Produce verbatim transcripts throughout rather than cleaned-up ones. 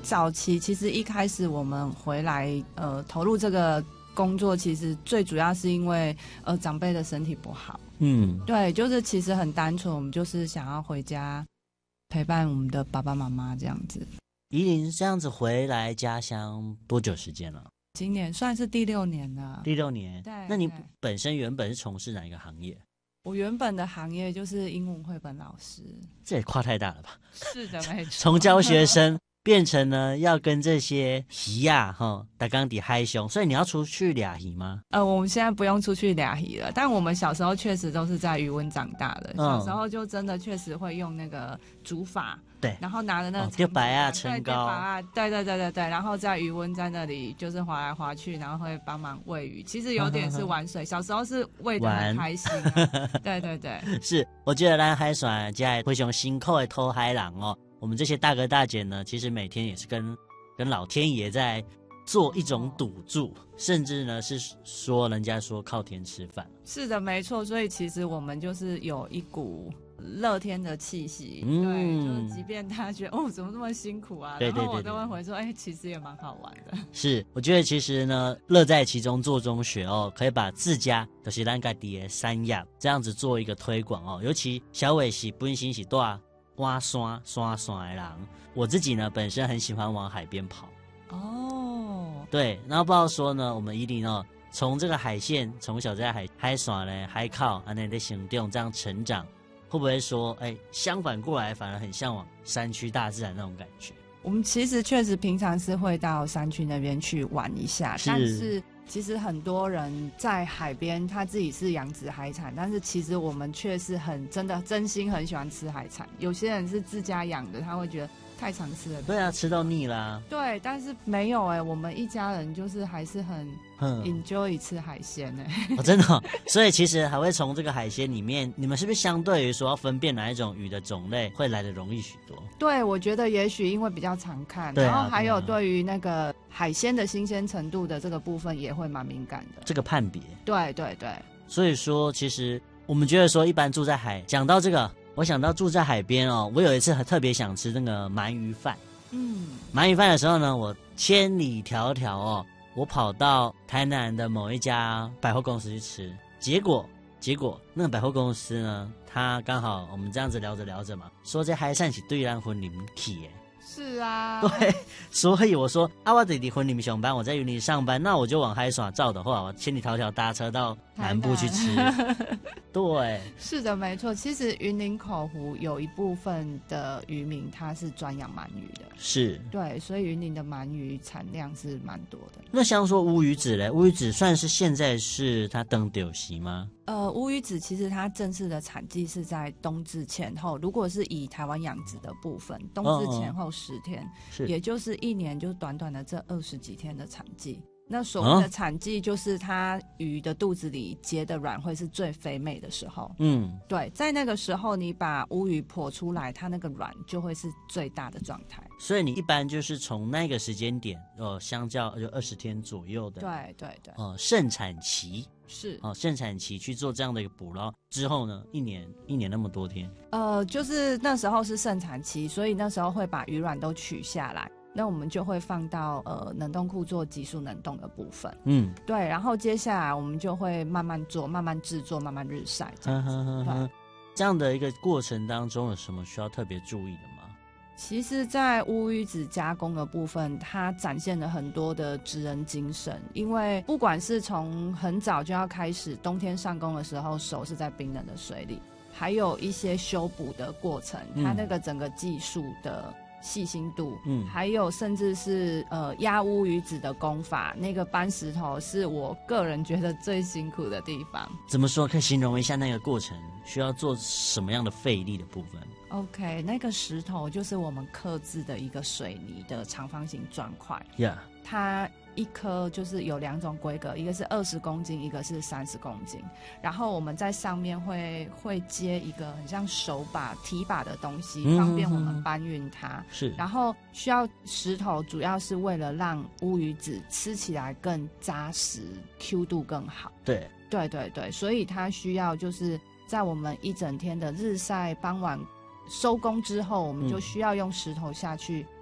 早期其实一开始我们回来呃投入这个工作，其实最主要是因为呃长辈的身体不好。嗯，对，就是其实很单纯，我们就是想要回家陪伴我们的爸爸妈妈这样子。 宜玲这样子回来家乡多久时间了？ 今年算是第六年了。 第六年。 对。 那你本身原本是从事哪一个行业？ 我原本的行业就是英文绘本老师。 这也跨太大了吧？ 是的，没错。 从教学生变成呢要跟这些鱼啊哈打钢底嗨凶，所以你要出去俩鱼吗？ 呃，我们现在不用出去俩鱼了，但我们小时候确实都是在渔温长大的。嗯、小时候就真的确实会用那个竹筏，对，然后拿着那个丢白啊、撑高啊，对对对对对，然后在渔温在那里就是划来划去，然后会帮忙喂鱼，其实有点是玩水。小时候是喂得很开心、啊，对对对， 是。我觉得咱海船家非常辛苦的偷海人哦。我们这些大哥大姐呢，其实每天也是跟跟老天爷在做一种赌注，甚至呢是说人家说靠天吃饭。 是的，没错。所以其实我们就是有一股乐天的气息， 嗯、 对，就是即便他觉得哦怎么这么辛苦啊， 对对对对， 然后我都会回说，哎、欸，其实也蛮好玩的。 是，我觉得其实呢，乐在其中做中学哦，可以把自家就是咱家己的山野这样子做一个推广哦。尤其小伟是本身是大挖山山山的人，我自己呢本身很喜欢往海边跑哦。对，然后不知道说呢，我们宜玲哦，从这个海线从小在海海山呢海靠安内的行动这样成长，会不会说哎相反过来反而很向往山区大自然那种感觉？ 我们其实确实平常是会到山区那边去玩一下，是但是其实很多人在海边他自己是养殖海产，但是其实我们却是很真的真心很喜欢吃海产。有些人是自家养的，他会觉得太常吃了， 对啊，吃到腻啦。 对，但是没有哎、欸，我们一家人就是还是很 enjoy 吃海鲜哎、欸哦，真的、哦，所以其实还会从这个海鲜里面，你们是不是相对于说要分辨哪一种鱼的种类会来得容易许多？ 对，我觉得也许因为比较常看，啊、然后还有对于那个海鲜的新鲜程度的这个部分也会蛮敏感的。 这个判别，对对对。 所以说，其实我们觉得说，一般住在海，讲到这个，我想到住在海边哦，我有一次很特别想吃那个鳗鱼饭。嗯，鳗鱼饭的时候呢，我千里迢迢哦。我跑到台南的某一家百货公司去吃，结果结果那个百货公司呢，他刚好我们这样子聊着聊着嘛，说这海产是对咱婚礼去耶。 是啊， 对，所以我说啊，我在离婚里面上班，我在云林上班，那我就往海耍照的话，我千里迢迢搭车到南部去吃。对， 是的，没错。其实云林口湖有一部分的渔民他是专养鳗鱼的， 是， 对，所以云林的鳗鱼产量是蛮多的。 那像说乌鱼子嘞，乌鱼子算是现在是它登丢席吗？ 呃，乌鱼子其实它正式的产季是在冬至前后，如果是以台湾养殖的部分，冬至前后十天，哦、也就是一年就短短的这二十几天的产季。那所谓的产季就是它鱼的肚子里结的卵会是最肥美的时候。嗯，对，在那个时候你把乌鱼剖出来，它那个卵就会是最大的状态。 所以你一般就是从那个时间点，呃，相较就二十天左右的， 对对对， 呃，盛产期是哦、呃，盛产期去做这样的一个捕捞之后呢，一年一年那么多天， 呃，就是那时候是盛产期，所以那时候会把鱼卵都取下来。那我们就会放到呃冷冻库做急速冷冻的部分，嗯，对，然后接下来我们就会慢慢做、慢慢制作、慢慢日晒这样子。呵呵呵， 这样的一个过程当中有什么需要特别注意的吗？ 其实在乌鱼子加工的部分，它展现了很多的职人精神，因为不管是从很早就要开始，冬天上工的时候手是在冰冷的水里，还有一些修补的过程，它那个整个技术的细心度，嗯，还有甚至是呃压乌鱼子的工法，那个搬石头是我个人觉得最辛苦的地方。 怎么说？可以形容一下那个过程需要做什么样的费力的部分？ OK， 那个石头就是我们刻制的一个水泥的长方形砖块， Yeah， 它一颗就是有两种规格，一个是二十公斤，一个是三十公斤。然后我们在上面会会接一个很像手把提把的东西，方便我们搬运它。是，然后需要石头，主要是为了让乌鱼子吃起来更扎实 ，Q 度更好。 对， 对对对，所以它需要就是在我们一整天的日晒，傍晚收工之后，我们就需要用石头下去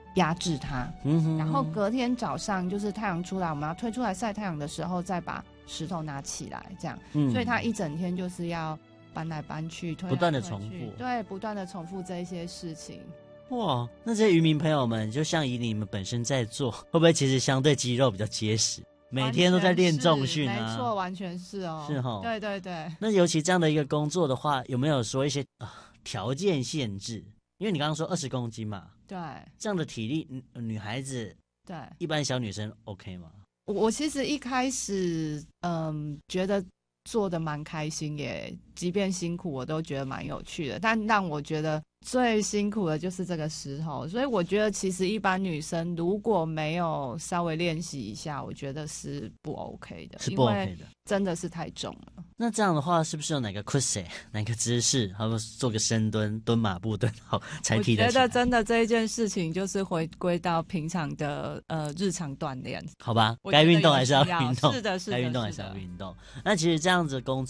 压制它， 嗯哼， 然后隔天早上就是太阳出来，我们要推出来晒太阳的时候，再把石头拿起来，这样。 嗯， 所以它一整天就是要搬来搬去，推来不断的推重复， 去对，不断的重复这一些事情。 哇，那这些渔民朋友们，就像以你们本身在做，会不会其实相对肌肉比较结实？每天都在练重训啊， 没错，完全是哦， 是齁， 对对对。 那尤其这样的一个工作的话，有没有说一些啊条件限制？因为你刚刚说二十公斤嘛， 对， 这样的体力，女女孩子， 对， 一般小女生 OK 吗？ 我我其实一开始，嗯，觉得做的蛮开心，也即便辛苦，我都觉得蛮有趣的。但让我觉得最辛苦的就是这个石头，所以我觉得其实一般女生如果没有稍微练习一下，我觉得是不 OK 的， 是不 OK 的， 真的是太重了。 那这样的话，是不是有哪个 cuse 哪个姿势，好，做个深蹲、蹲马步蹲好才提得起来？ 我觉得真的这一件事情就是回归到平常的呃日常锻炼， 好吧，该运动还是要运动， 是的，是的， 该运动还是要运动。那其实这样子工